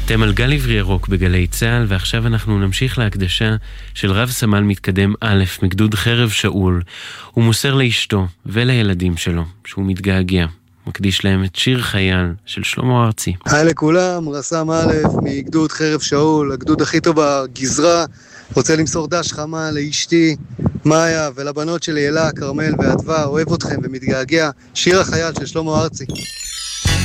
אתם על גל עברי ירוק בגלי צהל, ועכשיו אנחנו נמשיך להקדשה של רב סמל מתקדם א' מגדוד חרב שאול. הוא מוסר לאשתו ולילדים שלו שהוא מתגעגע. מקדיש להם את שיר חייל של שלמה ארצי. היי לכולם, רס"מ א' מגדוד חרב שאול, הגדוד הכי טוב בגזרה. רוצה למסור דש חמה לאשתי מאיה ולבנות שלי אלה, כרמל ואדווה. אוהב אתכם ומתגעגע. שיר החייל של שלמה ארצי.